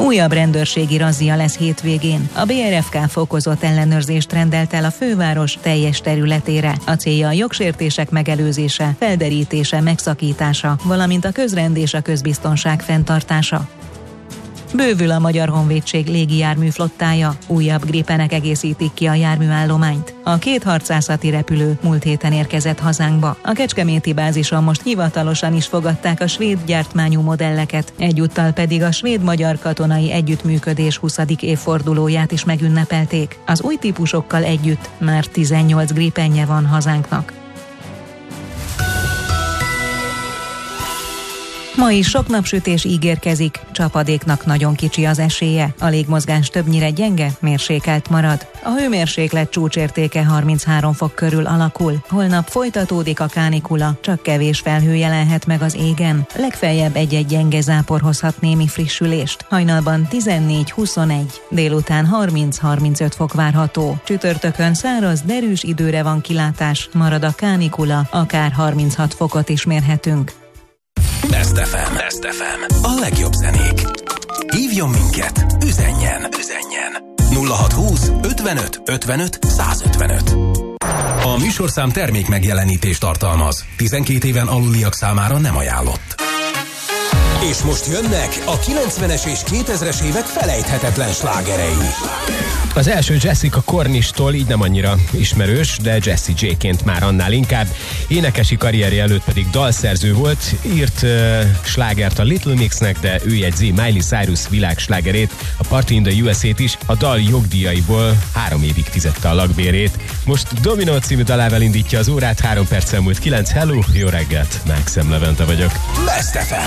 Újabb rendőrségi razzia lesz hétvégén. A BRFK fokozott ellenőrzést rendelt el a főváros teljes területére. A célja a jogsértések megelőzése, felderítése, megszakítása, valamint a közrend és a közbiztonság fenntartása. Bővül a Magyar Honvédség légijármű flottája, újabb Gripenek egészítik ki a járműállományt. A 2 harcászati repülő múlt héten érkezett hazánkba. A kecskeméti bázison most hivatalosan is fogadták a svéd gyártmányú modelleket, egyúttal pedig a svéd-magyar katonai együttműködés 20. évfordulóját is megünnepelték. Az új típusokkal együtt már 18 Gripenje van hazánknak. Ma is sok napsütés ígérkezik, csapadéknak nagyon kicsi az esélye. A légmozgás többnyire gyenge, mérsékelt marad. A hőmérséklet csúcsértéke 33 fok körül alakul. Holnap folytatódik a kánikula, csak kevés felhő jelenhet meg az égen. Legfeljebb egy-egy gyenge zápor hozhat némi frissülést. Hajnalban 14-21, délután 30-35 fok várható. Csütörtökön száraz, derűs időre van kilátás, marad a kánikula, akár 36 fokot is mérhetünk. Best FM. A legjobb zenék. Hívjon minket, üzenjen. 0620 55 55 155. A műsorszám termék megjelenítést tartalmaz. 12 éven aluliak számára nem ajánlott. És most jönnek a 90-es és 2000-es évek felejthetetlen slágerei. Az első Jessica Cornishttól így nem annyira ismerős, de Jessie J-ként már annál inkább. Énekesi karrierje előtt pedig dalszerző volt, írt slágert a Little Mixnek, de ő jegyzi Miley Cyrus világslágerét, a Party in the USA-t is, a dal jogdíjaiból 3 évig fizette a lakbérét. Most Domino című dalával indítja az órát, 3 perccel múlt 9. Hello, jó reggelt, Máxem Levente vagyok. Best FM.